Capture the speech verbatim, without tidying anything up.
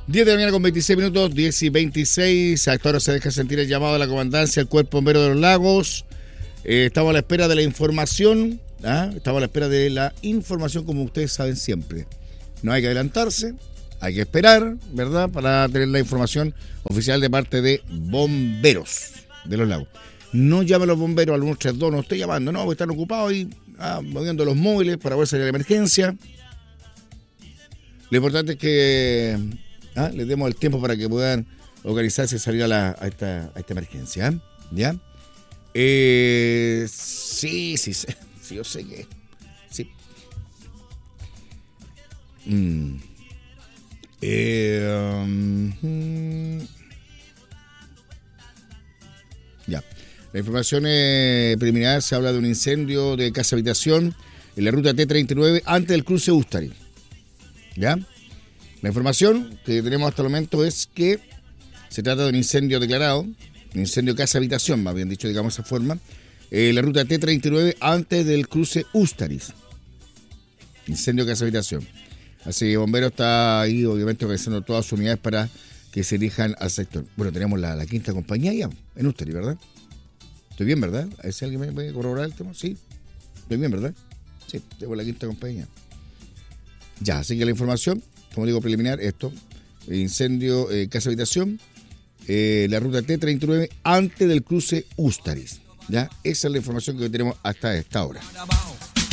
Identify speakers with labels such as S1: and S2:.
S1: diez de la mañana con veintiséis minutos, diez y veintiséis. A esta hora se deja sentir el llamado de la comandancia del Cuerpo Bombero de los Lagos. Eh, estamos a la espera de la información. ¿ah? Estamos a la espera de la información, como ustedes saben siempre. No hay que adelantarse, hay que esperar, ¿verdad? Para tener la información oficial de parte de bomberos de los lagos. No llamen a los bomberos al uno tres dos, no estoy llamando, no, porque están ocupados y ah, moviendo los móviles para poder salir a la emergencia. Lo importante es que ¿ah? les demos el tiempo para que puedan organizarse y salir a, la, a, esta, a esta emergencia. ¿eh? ¿Ya? Eh, sí, sí, sí, sí, yo sé que sí. Mm. Eh, um, ya. La información eh, preliminar se habla de un incendio de casa habitación en la ruta T treinta y nueve antes del cruce Ustari. ¿Ya? La información que tenemos hasta el momento es que se trata de un incendio declarado, un incendio casa-habitación, más bien dicho, digamos de esa forma, en la ruta T treinta y nueve antes del cruce Ústaris. Incendio casa-habitación. Así que Bombero está ahí, obviamente, organizando todas sus unidades para que se dirijan al sector. Bueno, tenemos la, la quinta compañía ya, en Ústaris, ¿verdad? Estoy bien, ¿verdad? A ver si alguien me puede corroborar el tema. Sí, estoy bien, ¿verdad? Sí, tengo la quinta compañía. Ya, así que la información, como digo, preliminar, esto, incendio, eh, casa habitación, eh, la ruta T treinta y nueve antes del cruce Ústaris. Ya, esa es la información que tenemos hasta esta hora.